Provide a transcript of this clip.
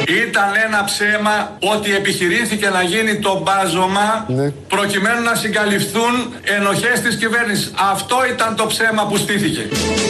Ήταν ένα ψέμα ότι επιχειρήθηκε να γίνει το μπάζωμα προκειμένου να συγκαλυφθούν ενοχές της κυβέρνησης. Αυτό ήταν το ψέμα που στήθηκε.